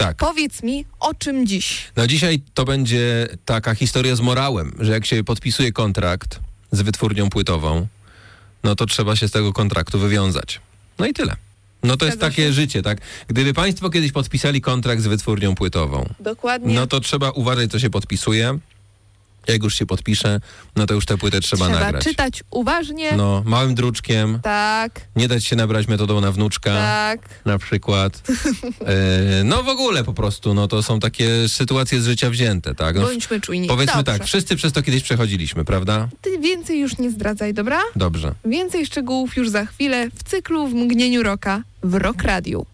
Tak. Powiedz mi, o czym dziś? No dzisiaj to będzie taka historia z morałem, że jak się podpisuje kontrakt z wytwórnią płytową, no to trzeba się z tego kontraktu wywiązać. No i tyle. No to jest Zgadza takie się. życie, tak? Gdyby państwo kiedyś podpisali kontrakt z wytwórnią płytową, Dokładnie. no to trzeba uważać, co się podpisuje. Jak już się podpisze, no to już tę płytę trzeba nagrać. czytać uważnie. No, małym druczkiem, Tak, nie dać się nabrać metodą na wnuczka, tak. na przykład. No w ogóle po prostu, no to są takie sytuacje z życia wzięte, tak? No, Bądźmy czujni. powiedzmy Dobrze. tak, wszyscy przez to kiedyś przechodziliśmy, prawda? Ty więcej już nie zdradzaj, dobra? Dobrze. Więcej szczegółów już za chwilę w cyklu W mgnieniu roka w Rock Radiu.